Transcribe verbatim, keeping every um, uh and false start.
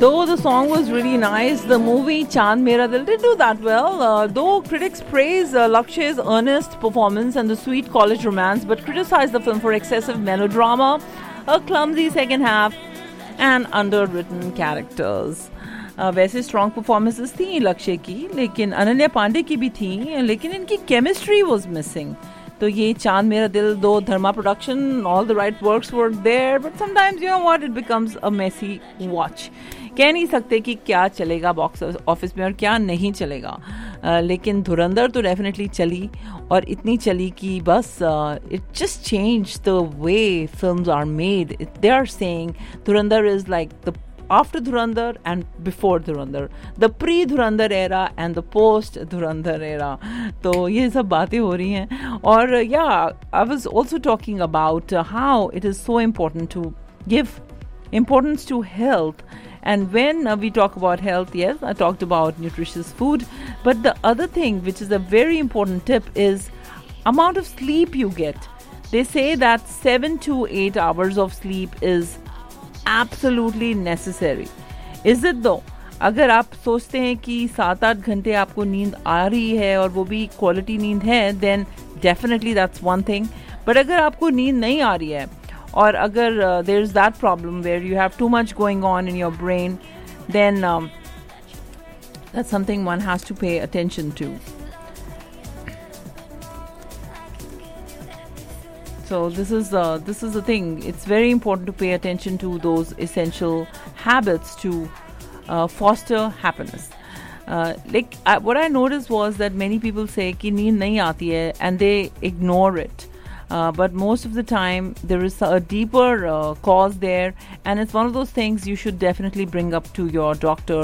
Though the song was really nice, the movie Chand Mera Dil did do that well. Uh, though critics praise uh, Lakshay's earnest performance and the sweet college romance, but criticize the film for excessive melodrama, a clumsy second half, and underwritten characters. Uh, वैसे strong performances थी लक्ष्य की, लेकिन अनन्या पांडे की भी थी, लेकिन इनकी केमिस्ट्री वाज मिसिंग. तो ये चांद मेरा दिल, दो धर्मा production, all the right works were there, but sometimes you know what, it becomes a Messi watch. कह नहीं सकते कि क्या चलेगा बॉक्स ऑफिस में और क्या नहीं चलेगा, uh, लेकिन धुरंधर तो डेफिनेटली चली, और इतनी चली कि बस it just change the way films are made. They are saying Dhurandhar is like the after Dhurandhar and before Dhurandhar, the pre-Dhurandhar era and the post-Dhurandhar era. तो ये सब बातें हो रही हैं. और yeah, I was also talking about uh, how it is so important to give importance to health. And when uh, we talk about health, yes, I talked about nutritious food, but the other thing which is a very important tip is amount of sleep you get. They say that seven to eight hours of sleep is absolutely necessary. Is it though? अगर आप सोचते हैं कि सात आठ घंटे आपको नींद आ रही है और वो भी क्वालिटी नींद है, then definitely that's one thing. But अगर आपको नींद नहीं आ रही है, और अगर uh, there's that problem where you have too much going on in your brain, then um, that's something one has to pay attention to. So this is uh, this is the thing. It's very important to pay attention to those essential habits to uh, foster happiness. Uh, like I, what I noticed was that many people say कि नींद नहीं आती है and they ignore it. Uh, but most of the time there is a deeper uh, cause there, and it's one of those things you should definitely bring up to your doctor